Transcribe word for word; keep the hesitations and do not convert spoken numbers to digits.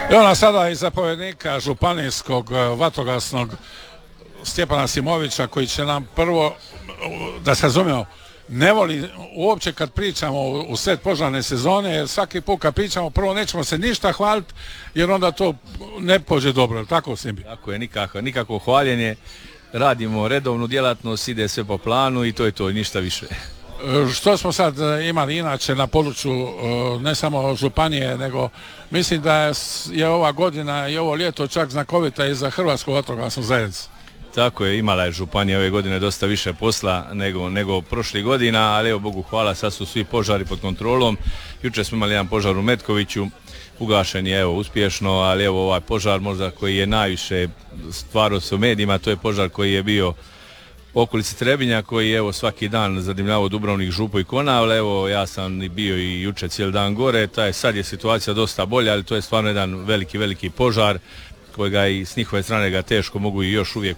I ona sada i zapovjednika županijskog vatrogasnog Stjepana Simovića, koji će nam prvo, da se razumijemo, ne voli uopće kad pričamo u sred požarne sezone, jer svaki put kad pričamo prvo nećemo se ništa hvaliti, jer onda to ne pođe dobro, tako Simbi? Tako je, nikako, nikako hvaljenje, radimo redovnu djelatnost, ide sve po planu i to je to, ništa više. Što smo sad imali inače na području ne samo županije, nego mislim da je ova godina i ovo ljeto čak znakovita i za Hrvatsku vatrogasnu zajednicu. Tako je, imala je županija ove godine dosta više posla nego, nego prošlih godina, ali evo Bogu hvala, sad su svi požari pod kontrolom. Jučer smo imali jedan požar u Metkoviću, ugašen je evo uspješno, ali evo ovaj požar možda koji je najviše stvarao se u medijima, to je požar koji je bio u okolici Trebinja, koji je evo svaki dan zadimljavao Dubrovnik, Župu i Konavle. Ali evo ja sam bio i jučer cijeli dan gore, taj, sad je situacija dosta bolja, ali to je stvarno jedan veliki, veliki požar kojega i s njihove strane ga teško mogu i još uvijek